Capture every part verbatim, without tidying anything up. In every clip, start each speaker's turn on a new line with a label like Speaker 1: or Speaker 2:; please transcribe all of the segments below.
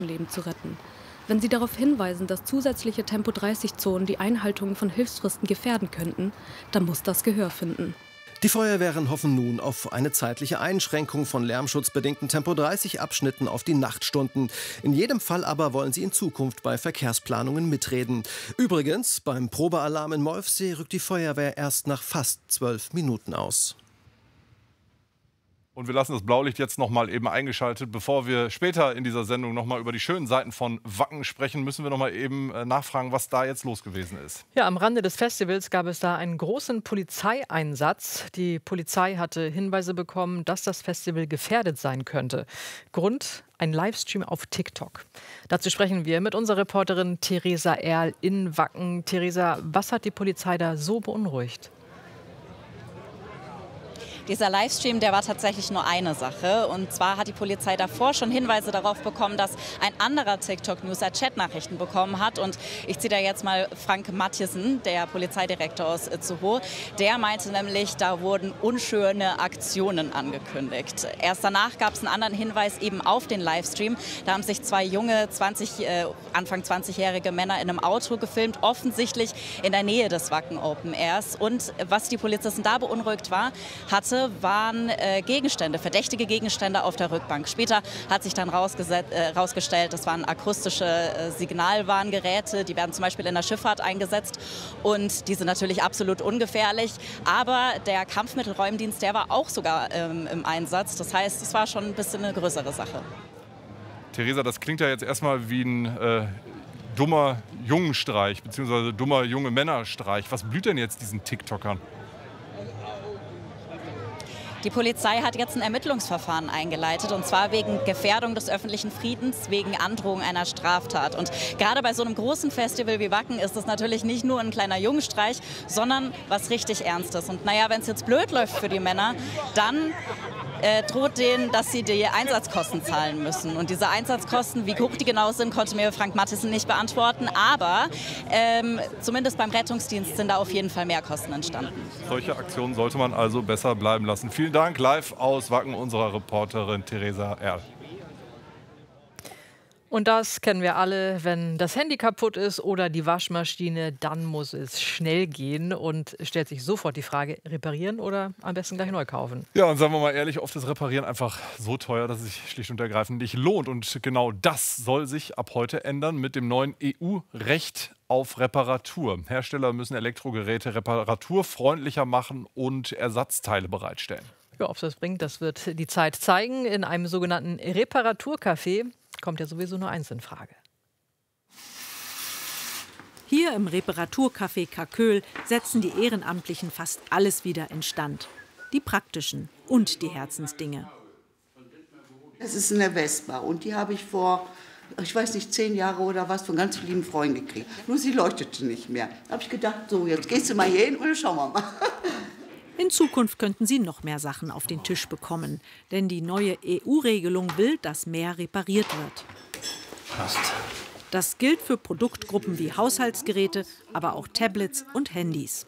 Speaker 1: Leben zu retten. Wenn sie darauf hinweisen, dass zusätzliche Tempo dreißig Zonen die Einhaltung von Hilfsfristen gefährden könnten, dann muss das Gehör finden.
Speaker 2: Die Feuerwehren hoffen nun auf eine zeitliche Einschränkung von lärmschutzbedingten Tempo dreißig Abschnitten auf die Nachtstunden. In jedem Fall aber wollen sie in Zukunft bei Verkehrsplanungen mitreden. Übrigens, beim Probealarm in Molfsee rückt die Feuerwehr erst nach fast zwölf Minuten aus.
Speaker 3: Und wir lassen das Blaulicht jetzt noch mal eben eingeschaltet. Bevor wir später in dieser Sendung noch mal über die schönen Seiten von Wacken sprechen, müssen wir noch mal eben nachfragen, was da jetzt los gewesen ist.
Speaker 4: Ja, am Rande des Festivals gab es da einen großen Polizeieinsatz. Die Polizei hatte Hinweise bekommen, dass das Festival gefährdet sein könnte. Grund: ein Livestream auf TikTok. Dazu sprechen wir mit unserer Reporterin Theresa Erl in Wacken. Theresa, was hat die Polizei da so beunruhigt?
Speaker 5: Dieser Livestream, der war tatsächlich nur eine Sache. Und zwar hat die Polizei davor schon Hinweise darauf bekommen, dass ein anderer TikTok-User Chatnachrichten bekommen hat. Und ich ziehe da jetzt mal Frank Mathiesen, der Polizeidirektor aus Itzehoe. Der meinte nämlich, da wurden unschöne Aktionen angekündigt. Erst danach gab es einen anderen Hinweis eben auf den Livestream. Da haben sich zwei junge, zwanzig, äh, Anfang zwanzigjährige Männer in einem Auto gefilmt, offensichtlich in der Nähe des Wacken Open Airs. Und was die Polizisten da beunruhigt war, hatte, waren äh, Gegenstände, verdächtige Gegenstände auf der Rückbank. Später hat sich dann herausgestellt, äh, das waren akustische äh, Signalwarngeräte, die werden zum Beispiel in der Schifffahrt eingesetzt und die sind natürlich absolut ungefährlich. Aber der Kampfmittelräumdienst, der war auch sogar ähm, im Einsatz. Das heißt, es war schon ein bisschen eine größere Sache.
Speaker 3: Theresa, das klingt ja jetzt erstmal wie ein äh, dummer Jungenstreich, beziehungsweise dummer junge Männerstreich. Was blüht denn jetzt diesen TikTokern?
Speaker 5: Die Polizei hat jetzt ein Ermittlungsverfahren eingeleitet, und zwar wegen Gefährdung des öffentlichen Friedens, wegen Androhung einer Straftat. Und gerade bei so einem großen Festival wie Wacken ist das natürlich nicht nur ein kleiner Jungenstreich, sondern was richtig Ernstes. Und naja, wenn es jetzt blöd läuft für die Männer, dann äh, droht denen, dass sie die Einsatzkosten zahlen müssen. Und diese Einsatzkosten, wie hoch die genau sind, konnte mir Frank Mathiesen nicht beantworten. Aber ähm, zumindest beim Rettungsdienst sind da auf jeden Fall Mehrkosten entstanden.
Speaker 3: Solche Aktionen sollte man also besser bleiben lassen. Vielen Dank, live aus Wacken, unserer Reporterin Theresa Erl.
Speaker 4: Und das kennen wir alle, wenn das Handy kaputt ist oder die Waschmaschine, dann muss es schnell gehen und stellt sich sofort die Frage, reparieren oder am besten gleich neu kaufen.
Speaker 3: Ja, und sagen wir mal ehrlich, oft ist Reparieren einfach so teuer, dass es sich schlicht und ergreifend nicht lohnt. Und genau das soll sich ab heute ändern mit dem neuen E U-Recht auf Reparatur. Hersteller müssen Elektrogeräte reparaturfreundlicher machen und Ersatzteile bereitstellen.
Speaker 4: Ja, ob es das bringt, das wird die Zeit zeigen. In einem sogenannten Reparaturcafé kommt ja sowieso nur eins in Frage.
Speaker 6: Hier im Reparaturcafé Karköl setzen die Ehrenamtlichen fast alles wieder instand. Die praktischen und die Herzensdinge.
Speaker 7: Es ist eine Vespa und die habe ich vor, ich weiß nicht, zehn Jahre oder was, von ganz lieben Freunden gekriegt. Nur sie leuchtete nicht mehr. Da habe ich gedacht, so, jetzt gehst du mal hier hin und dann schauen wir mal.
Speaker 6: In Zukunft könnten sie noch mehr Sachen auf den Tisch bekommen. Denn die neue E U-Regelung will, dass mehr repariert wird.
Speaker 8: Passt.
Speaker 6: Das gilt für Produktgruppen wie Haushaltsgeräte, aber auch Tablets und Handys.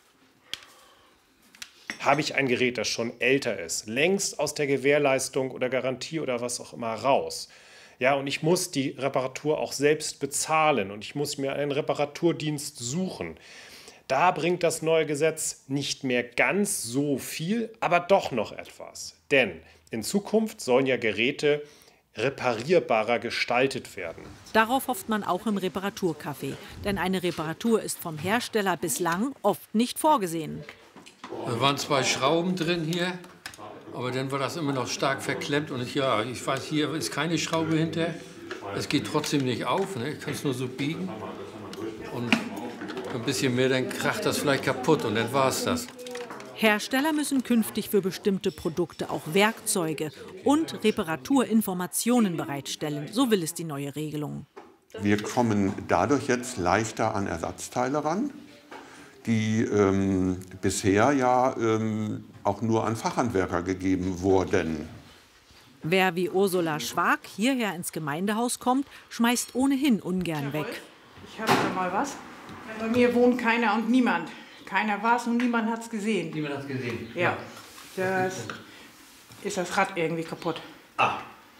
Speaker 8: Habe ich ein Gerät, das schon älter ist, längst aus der Gewährleistung oder Garantie oder was auch immer raus, ja, und ich muss die Reparatur auch selbst bezahlen und ich muss mir einen Reparaturdienst suchen. Da bringt das neue Gesetz nicht mehr ganz so viel, aber doch noch etwas. Denn in Zukunft sollen ja Geräte reparierbarer gestaltet werden.
Speaker 6: Darauf hofft man auch im Reparaturcafé. Denn eine Reparatur ist vom Hersteller bislang oft nicht vorgesehen.
Speaker 9: Da waren zwei Schrauben drin hier, aber dann war das immer noch stark verklemmt. Und ich, ja, ich weiß, hier ist keine Schraube hinter. Es geht trotzdem nicht auf, ne? Ich kann es nur so biegen. Und ein bisschen mehr, dann kracht das vielleicht kaputt und dann war es das.
Speaker 6: Hersteller müssen künftig für bestimmte Produkte auch Werkzeuge und Reparaturinformationen bereitstellen. So will es die neue Regelung.
Speaker 10: Wir kommen dadurch jetzt leichter an Ersatzteile ran, die ähm, bisher ja ähm, auch nur an Fachhandwerker gegeben wurden.
Speaker 6: Wer wie Ursula Schwag hierher ins Gemeindehaus kommt, schmeißt ohnehin ungern weg.
Speaker 11: Ich habe da mal was. Bei mir wohnt keiner und niemand. Keiner war es und niemand hat es gesehen.
Speaker 9: Niemand hat es gesehen?
Speaker 11: Ja. Das ist das Rad irgendwie kaputt.
Speaker 9: Ah.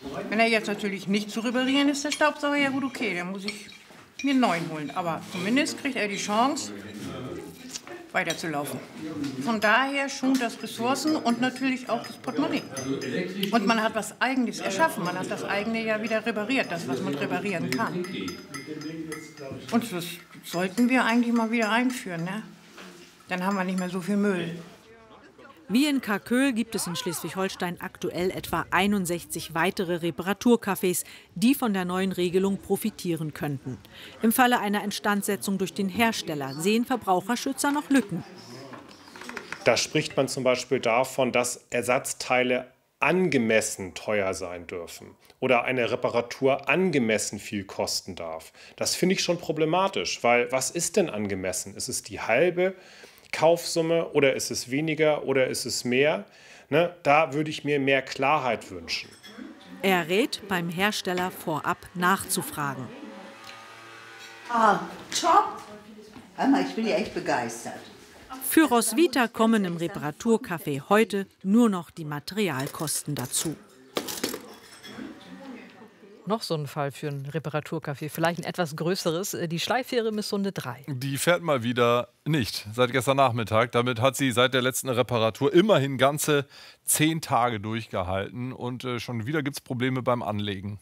Speaker 11: Wenn er jetzt natürlich nicht zu reparieren ist, der Staubsauger, ja gut, okay, dann muss ich mir einen neuen holen. Aber zumindest kriegt er die Chance, weiterzulaufen. Von daher schont das Ressourcen und natürlich auch das Portemonnaie. Und man hat was Eigenes erschaffen. Man hat das eigene ja wieder repariert, das, was man reparieren kann. Und das sollten wir eigentlich mal wieder einführen, ne? Dann haben wir nicht mehr so viel Müll.
Speaker 6: Wie in Karköl gibt es in Schleswig-Holstein aktuell etwa einundsechzig weitere Reparaturcafés, die von der neuen Regelung profitieren könnten. Im Falle einer Instandsetzung durch den Hersteller sehen Verbraucherschützer noch Lücken.
Speaker 8: Da spricht man zum Beispiel davon, dass Ersatzteile angemessen teuer sein dürfen oder eine Reparatur angemessen viel kosten darf. Das finde ich schon problematisch, weil was ist denn angemessen? Ist es die halbe Kaufsumme oder ist es weniger oder ist es mehr? Ne, da würde ich mir mehr Klarheit wünschen.
Speaker 6: Er rät, beim Hersteller vorab nachzufragen.
Speaker 7: Ah, top! Einmal, ich bin ja echt begeistert.
Speaker 6: Für Roswitha kommen im Reparaturcafé heute nur noch die Materialkosten dazu.
Speaker 4: Noch so ein Fall für ein Reparaturcafé, vielleicht ein etwas größeres, die Schleifähre Missunde drei.
Speaker 3: Die fährt mal wieder nicht, seit gestern Nachmittag. Damit hat sie seit der letzten Reparatur immerhin ganze zehn Tage durchgehalten. Und äh, schon wieder gibt es Probleme beim Anlegen.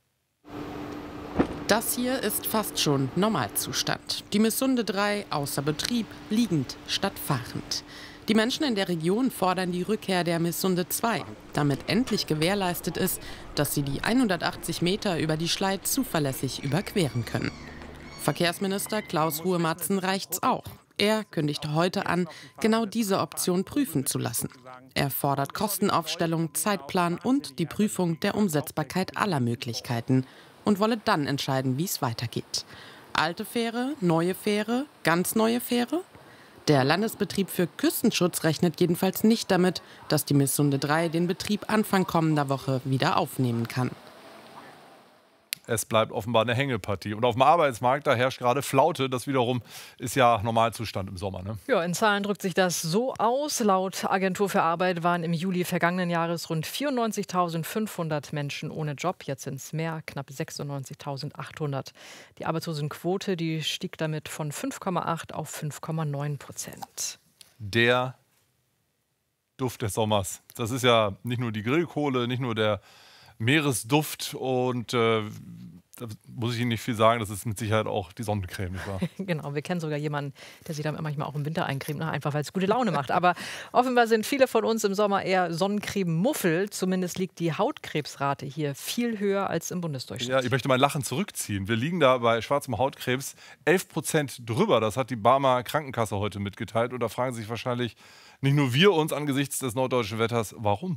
Speaker 12: Das hier ist fast schon Normalzustand. Die Missunde drei außer Betrieb, liegend statt fahrend. Die Menschen in der Region fordern die Rückkehr der Missunde zwei, damit endlich gewährleistet ist, dass sie die hundertachtzig Meter über die Schlei zuverlässig überqueren können. Verkehrsminister Klaus Ruhe-Matzen reicht's auch. Er kündigte heute an, genau diese Option prüfen zu lassen. Er fordert Kostenaufstellung, Zeitplan und die Prüfung der Umsetzbarkeit aller Möglichkeiten und wolle dann entscheiden, wie es weitergeht. Alte Fähre, neue Fähre, ganz neue Fähre? Der Landesbetrieb für Küstenschutz rechnet jedenfalls nicht damit, dass die Missunde drei den Betrieb Anfang kommender Woche wieder aufnehmen kann.
Speaker 3: Es bleibt offenbar eine Hängepartie. Und auf dem Arbeitsmarkt, da herrscht gerade Flaute. Das wiederum ist ja Normalzustand im Sommer. Ne?
Speaker 4: Ja, in Zahlen drückt sich das so aus. Laut Agentur für Arbeit waren im Juli vergangenen Jahres rund vierundneunzigtausendfünfhundert Menschen ohne Job. Jetzt sind es mehr, knapp sechsundneunzigtausendachthundert. Die Arbeitslosenquote, die stieg damit von fünf Komma acht auf fünf Komma neun Prozent.
Speaker 3: Der Duft des Sommers. Das ist ja nicht nur die Grillkohle, nicht nur der Meeresduft und äh, da muss ich Ihnen nicht viel sagen, das ist mit Sicherheit auch die Sonnencreme, nicht wahr?
Speaker 4: Genau, wir kennen sogar jemanden, der sich dann manchmal auch im Winter eincremt, ne? Einfach weil es gute Laune macht. Aber offenbar sind viele von uns im Sommer eher Sonnencreme-Muffel. Zumindest liegt die Hautkrebsrate hier viel höher als im Bundesdurchschnitt.
Speaker 3: Ja, ich möchte mein Lachen zurückziehen. Wir liegen da bei schwarzem Hautkrebs elf Prozent drüber. Das hat die Barmer Krankenkasse heute mitgeteilt. Und da fragen sich wahrscheinlich nicht nur wir uns angesichts des norddeutschen Wetters, warum?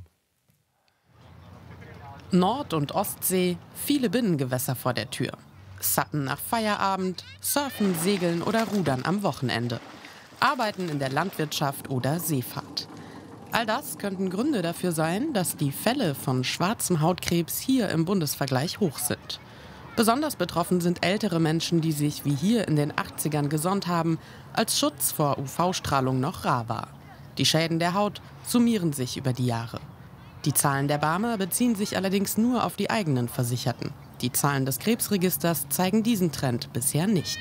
Speaker 12: Nord- und Ostsee, viele Binnengewässer vor der Tür. Suppen nach Feierabend, Surfen, Segeln oder Rudern am Wochenende. Arbeiten in der Landwirtschaft oder Seefahrt. All das könnten Gründe dafür sein, dass die Fälle von schwarzem Hautkrebs hier im Bundesvergleich hoch sind. Besonders betroffen sind ältere Menschen, die sich wie hier in den achtzigern gesonnt haben, als Schutz vor U V-Strahlung noch rar war. Die Schäden der Haut summieren sich über die Jahre. Die Zahlen der Barmer beziehen sich allerdings nur auf die eigenen Versicherten. Die Zahlen des Krebsregisters zeigen diesen Trend bisher nicht.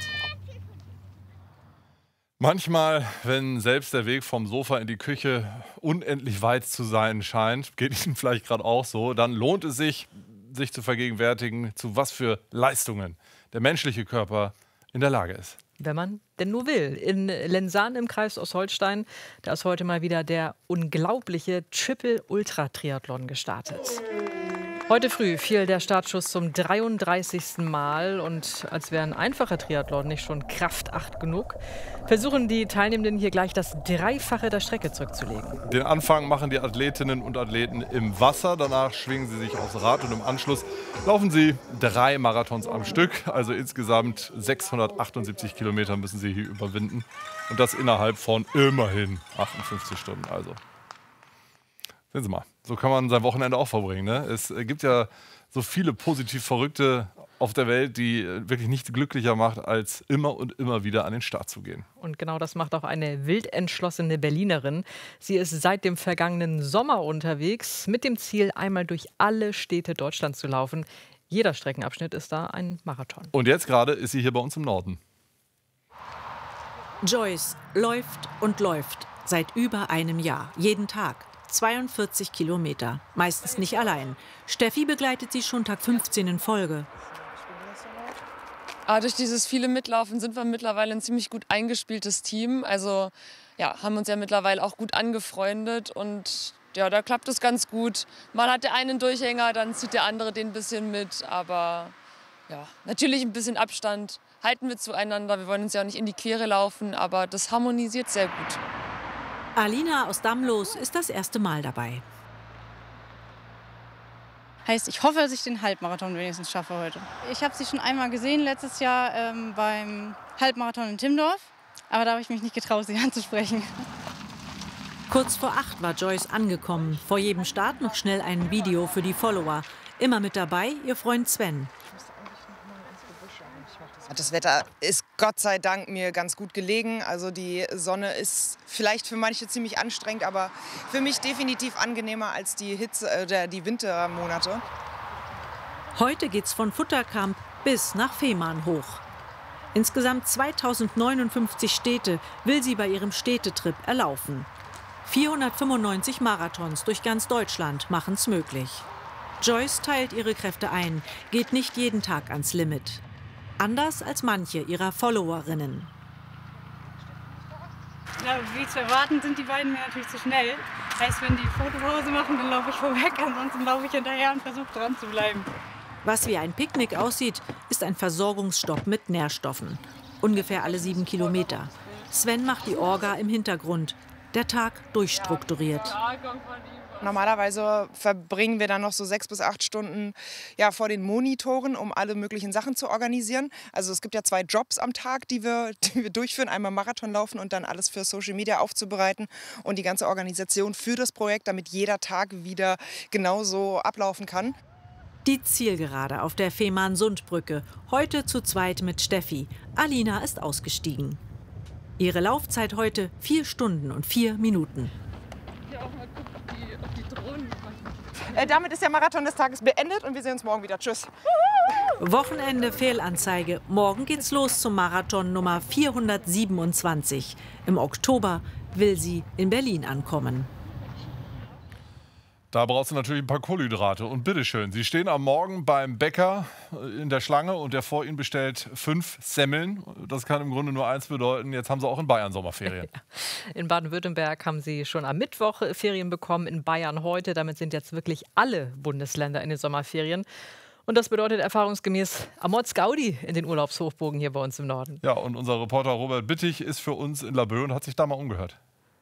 Speaker 3: Manchmal, wenn selbst der Weg vom Sofa in die Küche unendlich weit zu sein scheint, geht Ihnen vielleicht gerade auch so, dann lohnt es sich, sich zu vergegenwärtigen, zu was für Leistungen der menschliche Körper in der Lage ist.
Speaker 4: Wenn man denn nur will. In Lensahn im Kreis Ostholstein, da ist heute mal wieder der unglaubliche Triple-Ultra-Triathlon gestartet. Heute früh fiel der Startschuss zum dreiunddreißigsten Mal. Und als wäre ein einfacher Triathlon nicht schon kraftacht genug, versuchen die Teilnehmenden hier gleich das Dreifache der Strecke zurückzulegen.
Speaker 3: Den Anfang machen die Athletinnen und Athleten im Wasser. Danach schwingen sie sich aufs Rad und im Anschluss laufen sie drei Marathons am Stück. Also insgesamt sechshundertachtundsiebzig Kilometer müssen sie hier überwinden. Und das innerhalb von immerhin achtundfünfzig Stunden. Also sehen Sie mal, so kann man sein Wochenende auch verbringen. Ne? Es gibt ja so viele positiv Verrückte auf der Welt, die wirklich nichts glücklicher macht, als immer und immer wieder an den Start zu gehen.
Speaker 4: Und genau das macht auch eine wild entschlossene Berlinerin. Sie ist seit dem vergangenen Sommer unterwegs, mit dem Ziel, einmal durch alle Städte Deutschlands zu laufen. Jeder Streckenabschnitt ist da ein Marathon.
Speaker 3: Und jetzt gerade ist sie hier bei uns im Norden.
Speaker 6: Joyce läuft und läuft seit über einem Jahr, jeden Tag. zweiundvierzig Kilometer, meistens nicht allein. Steffi begleitet sie schon Tag fünfzehn in Folge.
Speaker 13: Aber durch dieses viele Mitlaufen sind wir mittlerweile ein ziemlich gut eingespieltes Team. Also ja, haben uns ja mittlerweile auch gut angefreundet und ja, da klappt es ganz gut. Mal hat der eine einen Durchhänger, dann zieht der andere den ein bisschen mit. Aber ja, natürlich ein bisschen Abstand halten wir zueinander. Wir wollen uns ja auch nicht in die Quere laufen, aber das harmonisiert sehr gut.
Speaker 6: Alina aus Damlos ist das erste Mal dabei.
Speaker 14: Heißt, ich hoffe, dass ich den Halbmarathon wenigstens schaffe heute. Ich habe sie schon einmal gesehen, letztes Jahr ähm, beim Halbmarathon in Timmendorf. Aber da habe ich mich nicht getraut, sie anzusprechen.
Speaker 6: Kurz vor acht war Joyce angekommen. Vor jedem Start noch schnell ein Video für die Follower. Immer mit dabei ihr Freund Sven.
Speaker 15: Das Wetter ist Gott sei Dank mir ganz gut gelegen. Also die Sonne ist vielleicht für manche ziemlich anstrengend, aber für mich definitiv angenehmer als die Hitze oder die Wintermonate.
Speaker 6: Heute geht's von Futterkamp bis nach Fehmarn hoch. Insgesamt zweitausendneunundfünfzig Städte will sie bei ihrem Städtetrip erlaufen. vierhundertfünfundneunzig Marathons durch ganz Deutschland machen's möglich. Joyce teilt ihre Kräfte ein, geht nicht jeden Tag ans Limit. Anders als manche ihrer Followerinnen.
Speaker 14: Ja, wie zu erwarten sind die beiden mir natürlich zu schnell. Heißt, wenn die Fotopause machen, dann laufe ich vorweg, ansonsten laufe ich hinterher und versuche dran zu bleiben.
Speaker 6: Was wie ein Picknick aussieht, ist ein Versorgungsstopp mit Nährstoffen. Ungefähr alle sieben Kilometer. Sven macht die Orga im Hintergrund. Der Tag durchstrukturiert.
Speaker 15: Normalerweise verbringen wir dann noch so sechs bis acht Stunden ja, vor den Monitoren, um alle möglichen Sachen zu organisieren. Also es gibt ja zwei Jobs am Tag, die wir, die wir durchführen. Einmal Marathon laufen und dann alles für Social Media aufzubereiten und die ganze Organisation für das Projekt, damit jeder Tag wieder genauso ablaufen kann.
Speaker 6: Die Zielgerade auf der Fehmarn-Sund-Brücke. Heute zu zweit mit Steffi. Alina ist ausgestiegen. Ihre Laufzeit heute vier Stunden und vier Minuten.
Speaker 15: Äh, damit ist der Marathon des Tages beendet und wir sehen uns morgen wieder. Tschüss.
Speaker 6: Wochenende Fehlanzeige. Morgen geht's los zum Marathon Nummer vierhundertsiebenundzwanzig. Im Oktober will sie in Berlin ankommen.
Speaker 3: Da brauchst du natürlich ein paar Kohlenhydrate. Und bitteschön, Sie stehen am Morgen beim Bäcker in der Schlange und der vor Ihnen bestellt fünf Semmeln. Das kann im Grunde nur eins bedeuten, jetzt haben Sie auch in Bayern Sommerferien.
Speaker 4: In Baden-Württemberg haben Sie schon am Mittwoch Ferien bekommen, in Bayern heute. Damit sind jetzt wirklich alle Bundesländer in den Sommerferien. Und das bedeutet erfahrungsgemäß Amorz Gaudi in den Urlaubshochburgen hier bei uns im Norden.
Speaker 3: Ja, und unser Reporter Robert Bittig ist für uns in Laboe und hat sich da mal umgehört.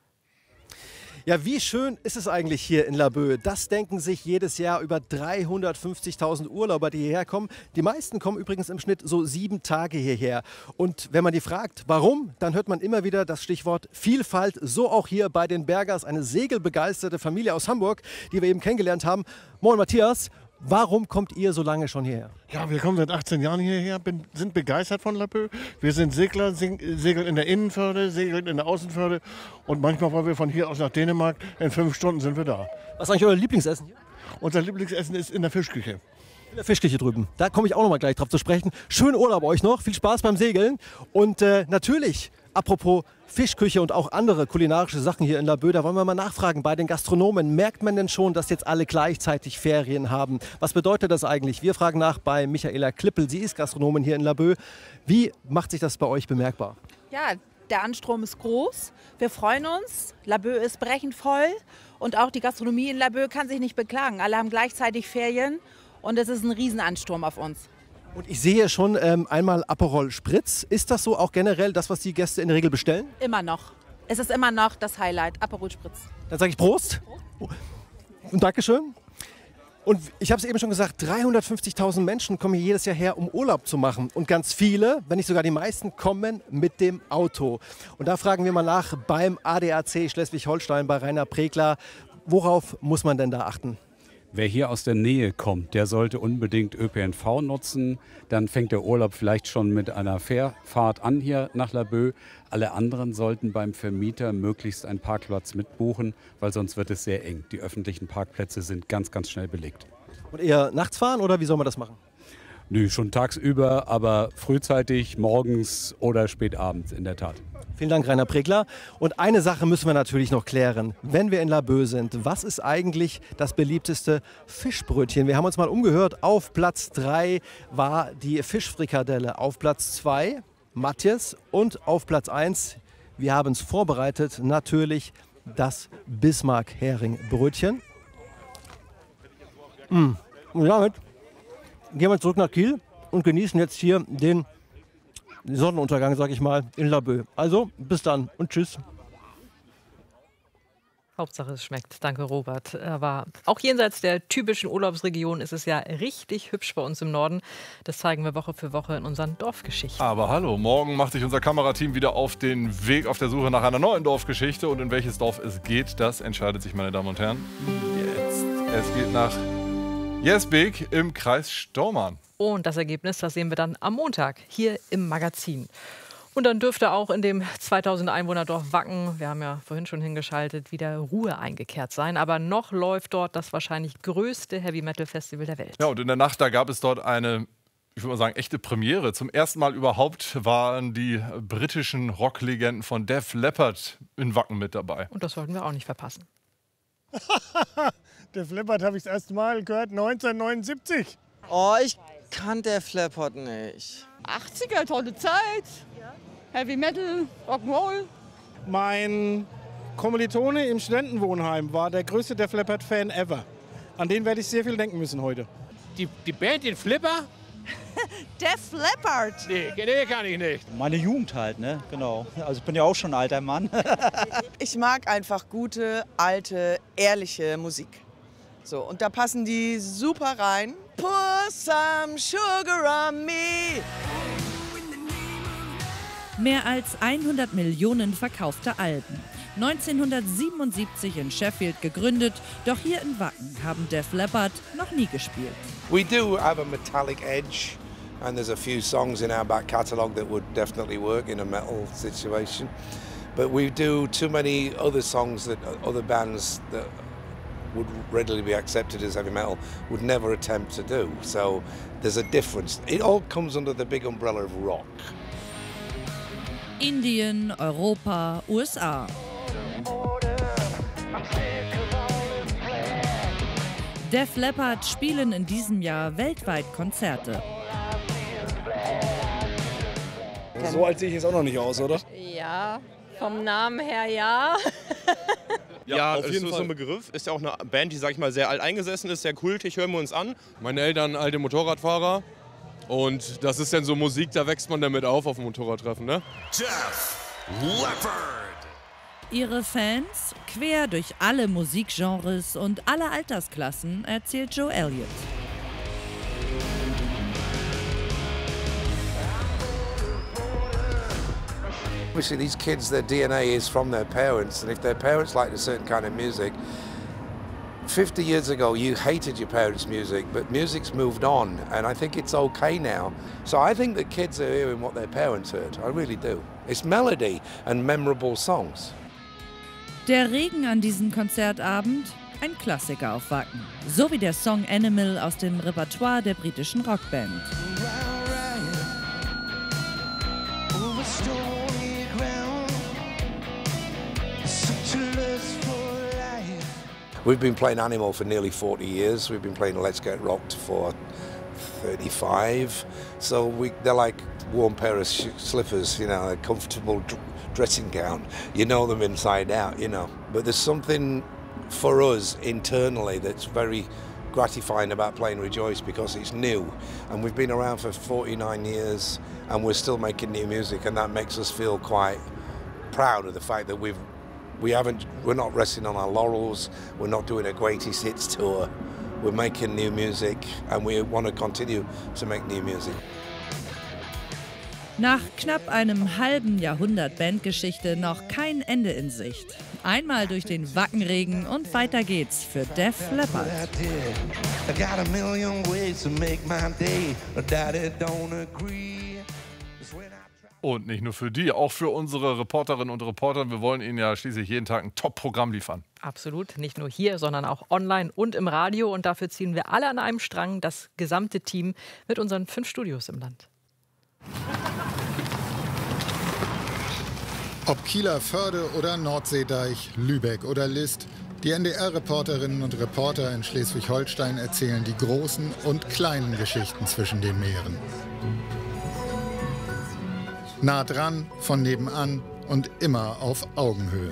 Speaker 2: Ja, wie schön ist es eigentlich hier in Laboe? Das denken sich jedes Jahr über dreihundertfünfzigtausend Urlauber, die hierher kommen. Die meisten kommen übrigens im Schnitt so sieben Tage hierher. Und wenn man die fragt, warum, dann hört man immer wieder das Stichwort Vielfalt. So auch hier bei den Bergers, eine segelbegeisterte Familie aus Hamburg, die wir eben kennengelernt haben. Moin Matthias, warum kommt ihr so lange schon hierher?
Speaker 16: Ja, wir kommen seit achtzehn Jahren hierher, bin, sind begeistert von Laboe. Wir sind Segler, segeln in der Innenförde, segeln in der Außenförde und manchmal wollen wir von hier aus nach Dänemark. In fünf Stunden sind wir da.
Speaker 2: Was ist eigentlich euer Lieblingsessen hier?
Speaker 16: Unser Lieblingsessen ist in der Fischküche.
Speaker 2: In der Fischküche drüben. Da komme ich auch noch mal gleich drauf zu sprechen. Schönen Urlaub euch noch, viel Spaß beim Segeln. Und äh, natürlich, apropos Fischküche und auch andere kulinarische Sachen hier in Laboe, da wollen wir mal nachfragen bei den Gastronomen. Merkt man denn schon, dass jetzt alle gleichzeitig Ferien haben? Was bedeutet das eigentlich? Wir fragen nach bei Michaela Klippel. Sie ist Gastronomin hier in Laboe. Wie macht sich das bei euch bemerkbar?
Speaker 17: Ja, der Anstrom ist groß. Wir freuen uns. Laboe ist brechend voll. Und auch die Gastronomie in Laboe kann sich nicht beklagen. Alle haben gleichzeitig Ferien und es ist ein Riesenansturm auf uns.
Speaker 2: Und ich sehe schon ähm, einmal Aperol Spritz. Ist das so auch generell das, was die Gäste in der Regel bestellen?
Speaker 17: Immer noch. Es ist immer noch das Highlight, Aperol Spritz.
Speaker 2: Dann sage ich Prost. Prost. Und Dankeschön. Und ich habe es eben schon gesagt, dreihundertfünfzigtausend Menschen kommen hier jedes Jahr her, um Urlaub zu machen. Und ganz viele, wenn nicht sogar die meisten, kommen mit dem Auto. Und da fragen wir mal nach beim A D A C Schleswig-Holstein, bei Rainer Pregler. Worauf muss man denn da achten?
Speaker 18: Wer hier aus der Nähe kommt, der sollte unbedingt Ö P N V nutzen. Dann fängt der Urlaub vielleicht schon mit einer Fährfahrt an hier nach Laboe. Alle anderen sollten beim Vermieter möglichst einen Parkplatz mitbuchen, weil sonst wird es sehr eng. Die öffentlichen Parkplätze sind ganz, ganz schnell belegt.
Speaker 2: Und eher nachts fahren oder wie soll man das machen?
Speaker 18: Nö, schon tagsüber, aber frühzeitig, morgens oder spät abends in der Tat.
Speaker 2: Vielen Dank, Rainer Pregler. Und eine Sache müssen wir natürlich noch klären. Wenn wir in Laboe sind, was ist eigentlich das beliebteste Fischbrötchen? Wir haben uns mal umgehört. Auf Platz drei war die Fischfrikadelle. Auf Platz zwei Matthias und auf Platz eins, wir haben es vorbereitet, natürlich das Bismarck-Hering-Brötchen. Mm. Und damit gehen wir zurück nach Kiel und genießen jetzt hier den Sonnenuntergang, sag ich mal, in Laboe. Also, bis dann und tschüss.
Speaker 4: Hauptsache es schmeckt. Danke, Robert. Aber auch jenseits der typischen Urlaubsregion ist es ja richtig hübsch bei uns im Norden. Das zeigen wir Woche für Woche in unseren Dorfgeschichten.
Speaker 3: Aber hallo, morgen macht sich unser Kamerateam wieder auf den Weg auf der Suche nach einer neuen Dorfgeschichte. Und in welches Dorf es geht, das entscheidet sich, meine Damen und Herren. Jetzt. Es geht nach Jesbeek im Kreis Stormarn.
Speaker 4: Und das Ergebnis, das sehen wir dann am Montag hier im Magazin. Und dann dürfte auch in dem zweitausend Einwohner-Dorf Wacken, wir haben ja vorhin schon hingeschaltet, wieder Ruhe eingekehrt sein. Aber noch läuft dort das wahrscheinlich größte Heavy-Metal-Festival der Welt.
Speaker 3: Ja, und in der Nacht, da gab es dort eine, ich würde mal sagen, echte Premiere. Zum ersten Mal überhaupt waren die britischen Rocklegenden von Def Leppard in Wacken mit dabei.
Speaker 4: Und das sollten wir auch nicht verpassen.
Speaker 19: Def Leppard habe ich das erste Mal gehört neunzehnhundertneunundsiebzig.
Speaker 20: Oh, ich kann Def Leppard nicht.
Speaker 21: achtziger, tolle Zeit. Heavy Metal, Rock'n'Roll.
Speaker 19: Mein Kommilitone im Studentenwohnheim war der größte Def Leppard-Fan ever. An den werde ich sehr viel denken müssen heute.
Speaker 22: Die, die Band, den Flipper?
Speaker 21: Def Leppard.
Speaker 22: Nee, nee, kann ich nicht.
Speaker 23: Meine Jugend halt, ne? Genau. Also ich bin ja auch schon ein alter Mann.
Speaker 24: Ich mag einfach gute, alte, ehrliche Musik. So, und da passen die super rein. Pour some sugar on me.
Speaker 25: Mehr als hundert Millionen verkaufte Alben. neunzehnhundertsiebenundsiebzig in Sheffield gegründet, doch hier in Wacken haben Def Leppard noch nie gespielt.
Speaker 26: We do have a metallic edge, and there's a few songs in our back catalogue that would definitely work in a metal situation. But we do too many other songs that other bands that would readily be accepted as heavy metal would never attempt to do. So there's a difference. It all comes under the big umbrella of rock.
Speaker 25: Indien, Europa, U S A. Def Leppard spielen in diesem Jahr weltweit Konzerte.
Speaker 27: So alt sehe ich jetzt auch noch nicht aus, oder?
Speaker 28: Ja, vom Namen her ja.
Speaker 29: Ja, ja, auf jeden Fall. So ein Begriff. Ist ja auch eine Band, die, sag ich mal, sehr alt eingesessen ist, sehr kultig, hören wir uns an.
Speaker 30: Meine Eltern alte Motorradfahrer. Und das ist dann so Musik, da wächst man damit auf auf dem Motorradtreffen, ne?
Speaker 25: Def Leppard. Ihre Fans quer durch alle Musikgenres und alle Altersklassen, erzählt Joe Elliott.
Speaker 26: Obviously these kids, their D N A is from their parents, and if their parents liked a certain kind of music, fifty years ago you hated your parents' music, but music's moved on, and I think it's okay now. So I think the kids are hearing what their parents heard, I really do. It's melody and memorable songs.
Speaker 25: Der Regen an diesem Konzertabend, ein Klassiker auf Wacken. So wie der Song Animal aus dem Repertoire der britischen Rockband.
Speaker 26: We've been playing Animal for nearly forty years. We've been playing Let's Get Rocked for thirty-five. So we, they're like warm pair of sh slippers, you know, a comfortable dr dressing gown. You know them inside out, you know. But there's something for us internally that's very gratifying about playing Rejoice because it's new. And we've been around for forty-nine years and we're still making new music, and that makes us feel quite proud of the fact that we've We haven't, we're not resting on our laurels, we're not doing a greatest hits tour. We're making new music and we want to continue to make new music.
Speaker 25: Nach knapp einem halben Jahrhundert Bandgeschichte noch kein Ende in Sicht. Einmal durch den Wackenregen und weiter geht's für Def Leppard.
Speaker 3: Und nicht nur für die, auch für unsere Reporterinnen und Reporter. Wir wollen Ihnen ja schließlich jeden Tag ein Top-Programm liefern.
Speaker 4: Absolut, nicht nur hier, sondern auch online und im Radio. Und dafür ziehen wir alle an einem Strang, das gesamte Team mit unseren fünf Studios im Land.
Speaker 1: Ob Kieler Förde oder Nordseedeich, Lübeck oder List, die N D R-Reporterinnen und Reporter in Schleswig-Holstein erzählen die großen und kleinen Geschichten zwischen den Meeren. Nah dran, von nebenan und immer auf Augenhöhe.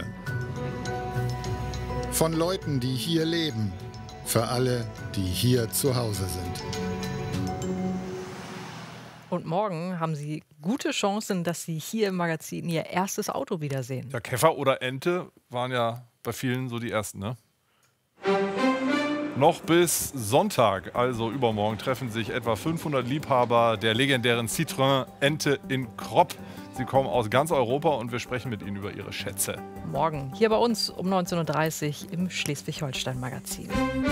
Speaker 1: Von Leuten, die hier leben, für alle, die hier zu Hause sind.
Speaker 4: Und morgen haben Sie gute Chancen, dass Sie hier im Magazin Ihr erstes Auto wiedersehen.
Speaker 3: Ja, Käfer oder Ente waren ja bei vielen so die ersten, ne? Noch bis Sonntag, also übermorgen, treffen sich etwa fünfhundert Liebhaber der legendären Citroën-Ente in Kropp. Sie kommen aus ganz Europa und wir sprechen mit ihnen über ihre Schätze.
Speaker 4: Morgen hier bei uns um neunzehn Uhr dreißig im Schleswig-Holstein-Magazin.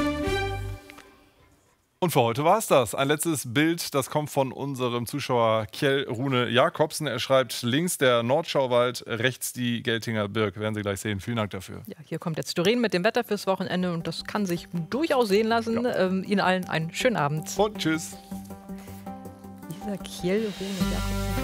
Speaker 3: Und für heute war es das. Ein letztes Bild, das kommt von unserem Zuschauer Kjell Rune Jakobsen. Er schreibt links der Nordschauwald, rechts die Geltinger Birk. Werden Sie gleich sehen. Vielen Dank dafür.
Speaker 4: Ja, hier kommt jetzt Doreen mit dem Wetter fürs Wochenende und das kann sich durchaus sehen lassen. Ja. Ähm, Ihnen allen einen schönen Abend.
Speaker 3: Und tschüss.
Speaker 4: Dieser Kjell Rune Jakobsen.